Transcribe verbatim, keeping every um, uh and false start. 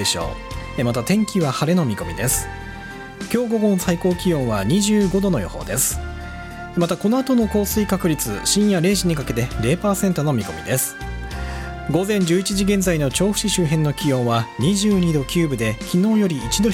でしょう。また天気は晴れの見込みです。今日午後の最高気温はにじゅうごどの予報です。またこの後の降水確率、深夜れいじにかけて ゼロパーセント の見込みです。午前じゅういちじ現在の調布市周辺の気温はにじゅうにどきゅうぶで、昨日よりいちど